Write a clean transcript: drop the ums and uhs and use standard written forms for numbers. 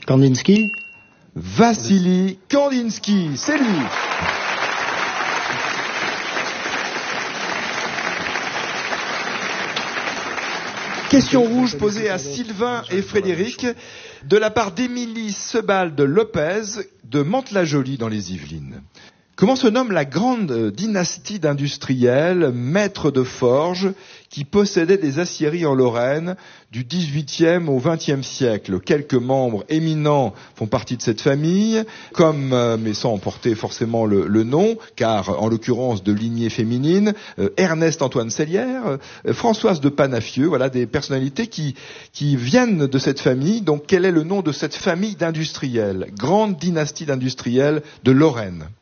Kandinsky. Vassili Kandinsky, c'est lui. Question rouge posée à Sylvain et Frédéric de la part d'Émilie Sebald Lopez de Mantes-la-Jolie dans les Yvelines. Comment se nomme la grande dynastie d'industriels, maîtres de forge, qui possédait des aciéries en Lorraine du XVIIIe au XXe siècle? Quelques membres éminents font partie de cette famille, mais sans en porter forcément le nom, car en l'occurrence de lignée féminine, Ernest Antoine Sellière, Françoise de Panafieux, voilà des personnalités qui viennent de cette famille. Donc quel est le nom de cette famille d'industriels? Grande dynastie d'industriels de Lorraine.